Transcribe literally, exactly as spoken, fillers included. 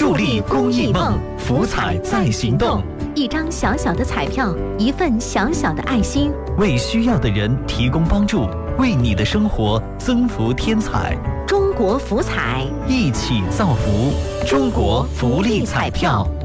助力公益梦，福彩在行动。 一张小小的彩票，一份小小的爱心， 为需要的人提供帮助，为你的生活增福添彩。 中国福彩， 一起造福。中国福利彩票。